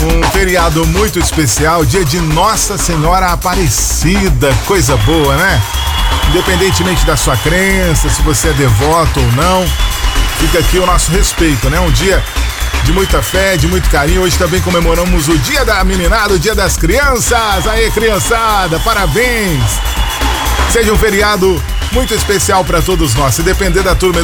Um feriado muito especial, dia de Nossa Senhora Aparecida, coisa boa, né? Independentemente da sua crença, se você é devoto ou não, fica aqui o nosso respeito, né? Um dia de muita fé, de muito carinho. Hoje também comemoramos o dia da meninada, o dia das crianças. Aê, criançada, parabéns! Seja um feriado muito especial para todos nós. Se depender da turma